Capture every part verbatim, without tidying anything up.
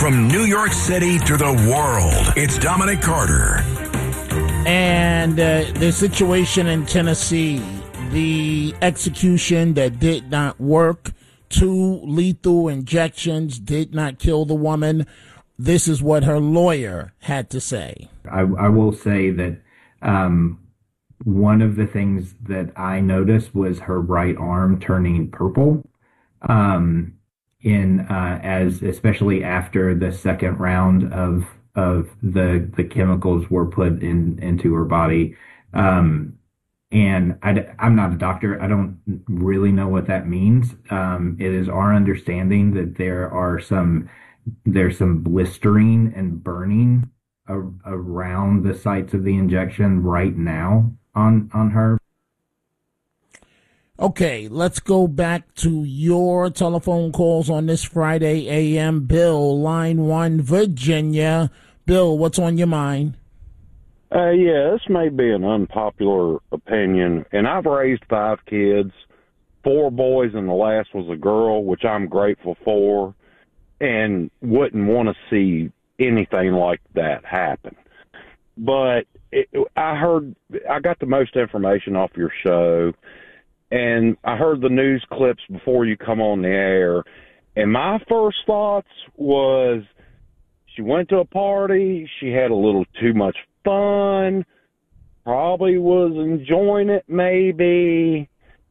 From New York City to the world, it's Dominic Carter. And uh, the situation in Tennessee, the execution that did not work, two lethal injections did not kill the woman. This is what her lawyer had to say. I, I will say that um, one of the things that I noticed was her right arm turning purple. Um, in uh, as especially after the second round of of the the chemicals were put in into her body. Um, and I, I'm not a doctor. I don't really know what that means. Um, it is our understanding that there are some there's some blistering and burning a, around the sites of the injection right now on on her. Okay, let's go back to your telephone calls on this Friday A M. Bill, line one, Virginia. Bill, what's on your mind? Uh, yeah, this may be an unpopular opinion, and I've raised five kids, four boys, and the last was a girl, which I'm grateful for, and wouldn't want to see anything like that happen. But it, I heard, I got the most information off your show, and I heard the news clips before you come on the air, and my first thoughts was she went to a party, she had a little too much fun, probably was enjoying it maybe,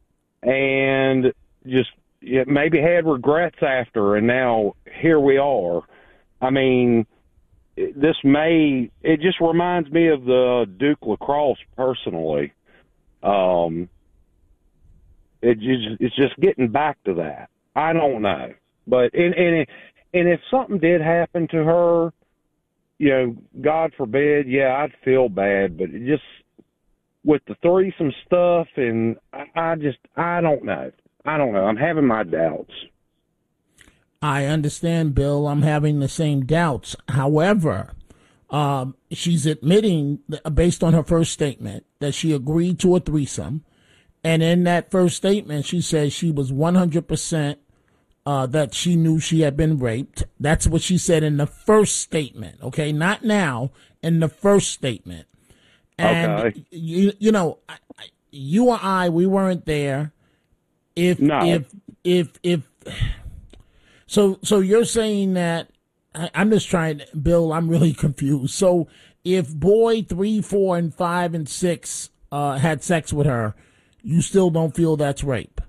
and just yeah, maybe had regrets after, and now here we are. I mean, this may, it just reminds me of the Duke lacrosse personally. Um, It just, it's just getting back to that. I don't know. But, and, and, and if something did happen to her, you know, God forbid, yeah, I'd feel bad. But it just, with the threesome stuff, and I, I just, I don't know. I don't know. I'm having my doubts. I understand, Bill. I'm having the same doubts. However, um, she's admitting, based on her first statement, that she agreed to a threesome. And in that first statement, she says she was one hundred percent uh, that she knew she had been raped. That's what she said in the first statement, okay? Not now, in the first statement. And, okay. you, you know, I, I, you or I, we weren't there. If, no. if, if, if, so, so you're saying that, I, I'm just trying, Bill, I'm really confused. So if boy three, four, and five, and six uh, had sex with her, you still don't feel that's rape?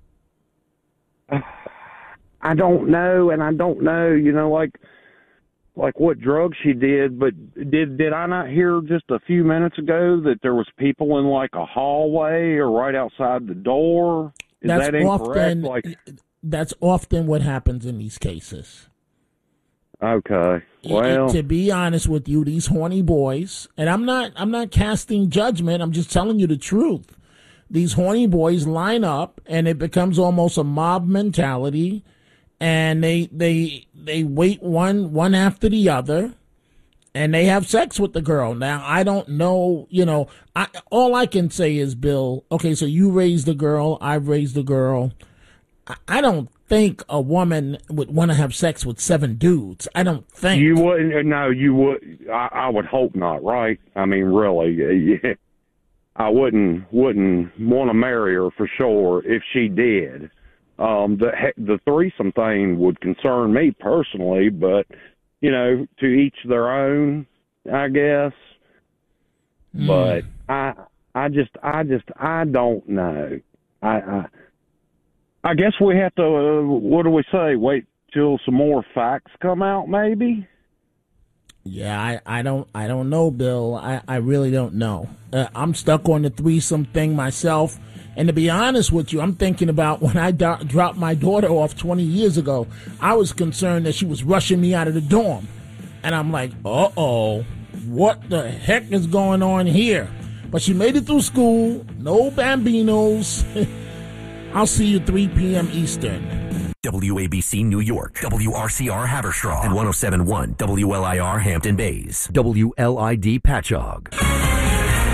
I don't know, and I don't know, you know, like like what drugs she did, but did did I not hear just a few minutes ago that there was people in like a hallway or right outside the door? Is that's that incorrect? Often, like that's often what happens in these cases. Okay. Well, to be honest with you, these horny boys, and I'm not I'm not casting judgment, I'm just telling you the truth. These horny boys line up, and it becomes almost a mob mentality, and they they they wait one one after the other, and they have sex with the girl. Now, I don't know, you know, I all I can say is, Bill, okay, so you raised a girl, I've raised a girl. I, I don't think a woman would want to have sex with seven dudes. I don't think. You wouldn't, no, you would, I, I would hope not, right? I mean, really, yeah. I wouldn't wouldn't want to marry her for sure if she did. Um, the the threesome thing would concern me personally, but you know, to each their own, I guess. Mm. But I I just I just I don't know. I I, I guess we have to. Uh, what do we say? Wait till some more facts come out, maybe. Yeah, I, I don't I don't know, Bill. I, I really don't know. Uh, I'm stuck on the threesome thing myself. And to be honest with you, I'm thinking about when I do- dropped my daughter off twenty years ago, I was concerned that she was rushing me out of the dorm. And I'm like, uh-oh, what the heck is going on here? But she made it through school. No bambinos. I'll see you three p.m. Eastern. W A B C New York, W R C R Haverstraw, and one oh seven point one W L I R Hampton Bays, W L I D Patchogue.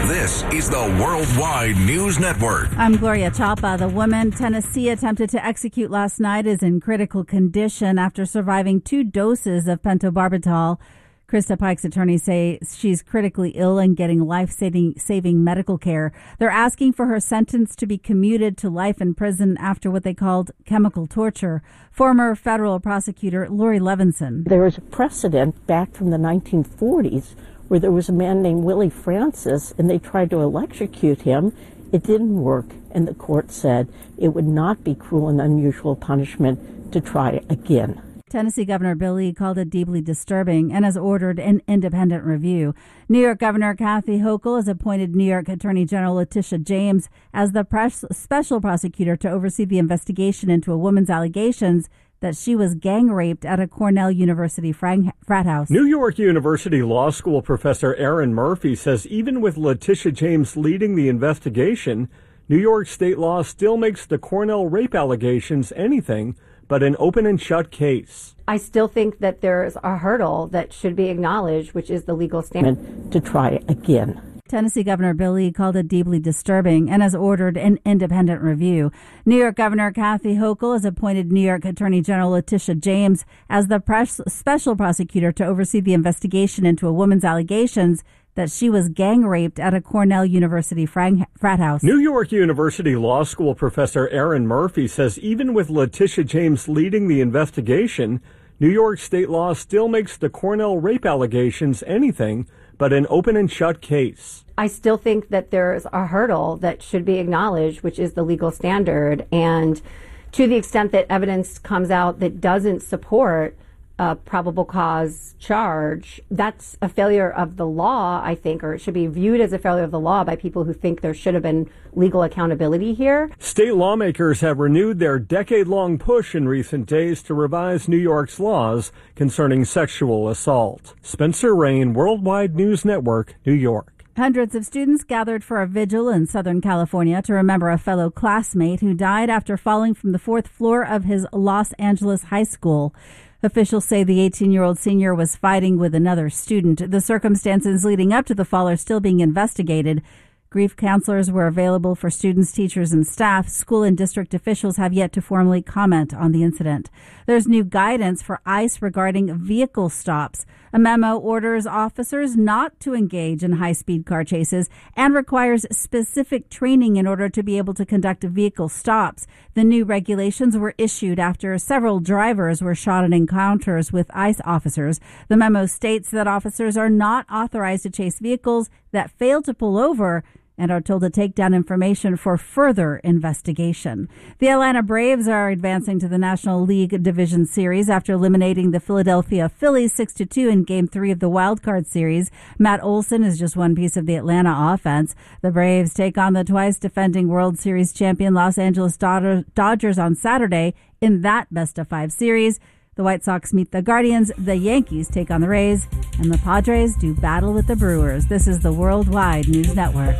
This is the Worldwide News Network. I'm Gloria Chapa. The woman Tennessee attempted to execute last night is in critical condition after surviving two doses of pentobarbital. Krista Pike's attorneys say she's critically ill and getting life-saving saving medical care. They're asking for her sentence to be commuted to life in prison after what they called chemical torture. Former federal prosecutor Lori Levinson. There was a precedent back from the nineteen forties where there was a man named Willie Francis, and they tried to electrocute him. It didn't work, and the court said it would not be cruel and unusual punishment to try again. Tennessee Governor Bill Lee called it deeply disturbing and has ordered an independent review. New York Governor Kathy Hochul has appointed New York Attorney General Letitia James as the pres- special prosecutor to oversee the investigation into a woman's allegations that she was gang raped at a Cornell University frat house. New York University Law School professor Aaron Murphy says even with Letitia James leading the investigation, New York state law still makes the Cornell rape allegations anything but an open and shut case. I still think that there's a hurdle that should be acknowledged, which is the legal standard. To try again. Tennessee Governor Bill Lee called it deeply disturbing and has ordered an independent review. New York Governor Kathy Hochul has appointed New York Attorney General Letitia James as the pres- special prosecutor to oversee the investigation into a woman's allegations that she was gang raped at a Cornell University frat house. New York University Law School professor Aaron Murphy says even with Letitia James leading the investigation, New York state law still makes the Cornell rape allegations anything but an open and shut case. I still think that there's a hurdle that should be acknowledged, which is the legal standard. And to the extent that evidence comes out that doesn't support a probable cause charge, that's a failure of the law, I think, or it should be viewed as a failure of the law by people who think there should have been legal accountability here. State lawmakers have renewed their decade-long push in recent days to revise New York's laws concerning sexual assault. Spencer Rain, Worldwide News Network, New York. Hundreds of students gathered for a vigil in Southern California to remember a fellow classmate who died after falling from the fourth floor of his Los Angeles high school. Officials say the eighteen-year-old senior was fighting with another student. The circumstances leading up to the fall are still being investigated. Grief counselors were available for students, teachers, and staff. School and district officials have yet to formally comment on the incident. There's new guidance for ICE regarding vehicle stops. A memo orders officers not to engage in high-speed car chases and requires specific training in order to be able to conduct vehicle stops. The new regulations were issued after several drivers were shot in encounters with ICE officers. The memo states that officers are not authorized to chase vehicles that fail to pull over and are told to take down information for further investigation. The Atlanta Braves are advancing to the National League Division Series after eliminating the Philadelphia Phillies six to two in Game three of the Wild Card Series. Matt Olson is just one piece of the Atlanta offense. The Braves take on the twice defending World Series champion Los Angeles Dodgers on Saturday in that best-of-five series. The White Sox meet the Guardians, the Yankees take on the Rays, and the Padres do battle with the Brewers. This is the Worldwide News Network.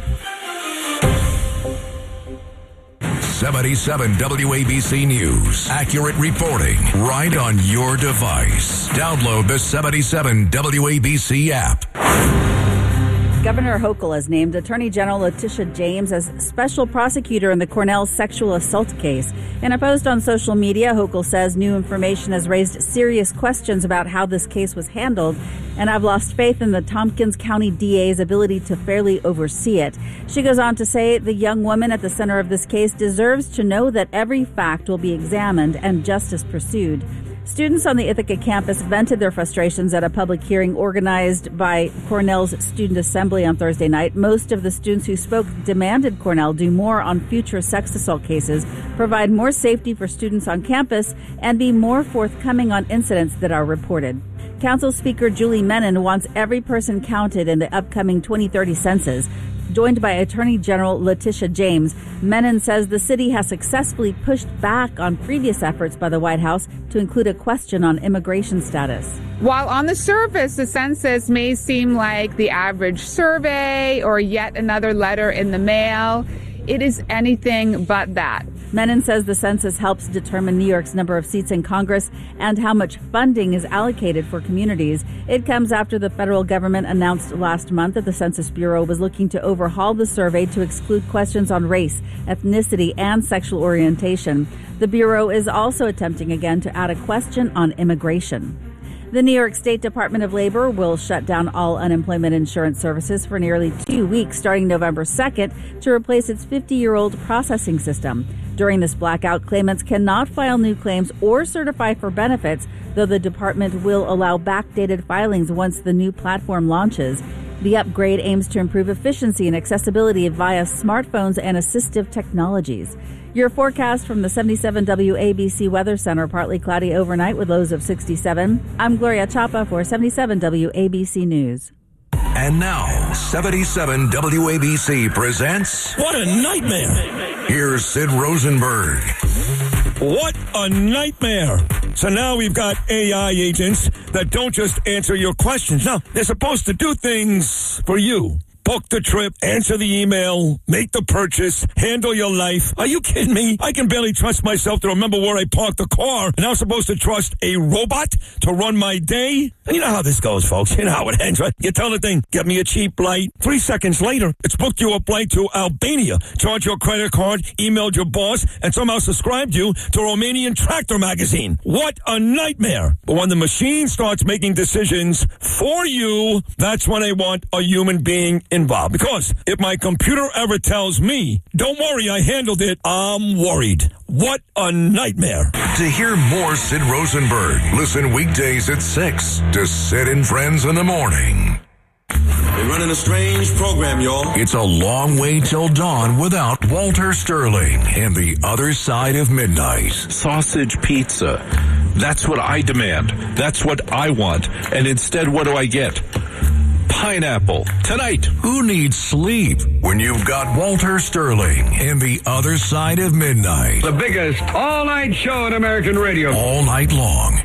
seventy-seven W A B C News. Accurate reporting right on your device. Download the seventy-seven W A B C app. Governor Hochul has named Attorney General Letitia James as special prosecutor in the Cornell sexual assault case. In a post on social media, Hochul says new information has raised serious questions about how this case was handled, and I've lost faith in the Tompkins County D A's ability to fairly oversee it. She goes on to say the young woman at the center of this case deserves to know that every fact will be examined and justice pursued. Students on the Ithaca campus vented their frustrations at a public hearing organized by Cornell's Student Assembly on Thursday night. Most of the students who spoke demanded Cornell do more on future sex assault cases, provide more safety for students on campus, and be more forthcoming on incidents that are reported. Council Speaker Julie Menin wants every person counted in the upcoming twenty thirty census. Joined by Attorney General Letitia James, Menin says the city has successfully pushed back on previous efforts by the White House to include a question on immigration status. While on the surface, the census may seem like the average survey or yet another letter in the mail, it is anything but that. Menon says the census helps determine New York's number of seats in Congress and how much funding is allocated for communities. It comes after the federal government announced last month that the Census Bureau was looking to overhaul the survey to exclude questions on race, ethnicity, and sexual orientation. The Bureau is also attempting again to add a question on immigration. The New York State Department of Labor will shut down all unemployment insurance services for nearly two weeks starting November second to replace its fifty-year-old processing system. During this blackout, claimants cannot file new claims or certify for benefits, though the department will allow backdated filings once the new platform launches. The upgrade aims to improve efficiency and accessibility via smartphones and assistive technologies. Your forecast from the seventy-seven W A B C Weather Center, partly cloudy overnight with lows of sixty-seven. I'm Gloria Chapa for seventy-seven W A B C News. And now, seventy-seven W A B C presents... What a nightmare! Here's Sid Rosenberg. What a nightmare! So now we've got A I agents that don't just answer your questions. No, they're supposed to do things for you. Book the trip, answer the email, make the purchase, handle your life. Are you kidding me? I can barely trust myself to remember where I parked the car, and I'm supposed to trust a robot to run my day? And you know how this goes, folks. You know how it ends, right? You tell the thing, get me a cheap flight. Three seconds later, it's booked you a flight to Albania, charged your credit card, emailed your boss, and somehow subscribed you to Romanian Tractor magazine. What a nightmare. But when the machine starts making decisions for you, that's when I want a human being involved. Because if my computer ever tells me, don't worry, I handled it, I'm worried. What a nightmare. To hear more Sid Rosenberg, listen weekdays at six to Sid and Friends in the Morning. We're running a strange program, y'all. It's a long way till dawn without Walter Sterling and the other side of midnight. Sausage pizza. That's what I demand. That's what I want. And instead, what do I get? Pineapple. Tonight. Who needs sleep when you've got Walter Sterling and the other side of midnight? The biggest all-night show on American radio. All night long.